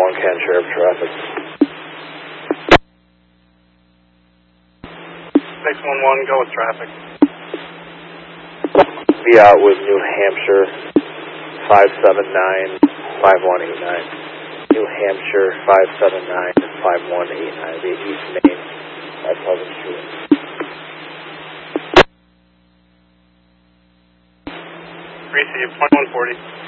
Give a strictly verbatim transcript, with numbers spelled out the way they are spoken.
one, Can Sheriff traffic. six one one, go with traffic. Be out with New Hampshire, five seven nine, five one eight nine. New Hampshire, five seven nine, five one eight nine. The East Main at Pleasant Street. Received, twenty-one forty.